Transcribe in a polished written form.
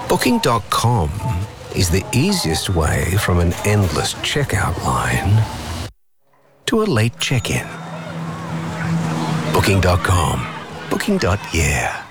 Booking.com is the easiest way from an endless checkout line to a late check-in. Booking.com. Booking.yeah.